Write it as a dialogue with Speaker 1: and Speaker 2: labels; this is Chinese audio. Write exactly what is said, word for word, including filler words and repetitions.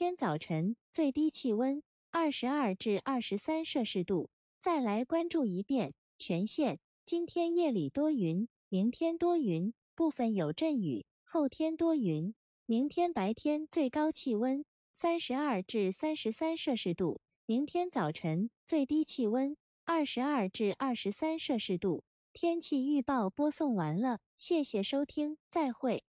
Speaker 1: 天早晨最低气温二十二至二十三摄氏度。再来关注一遍全县，今天夜里多云，明天多云，部分有阵雨，后天多云。明天白天最高气温三十二至三十三摄氏度，明天早晨最低气温二十二至二十三摄氏度。天气预报播送完了，谢谢收听，再会。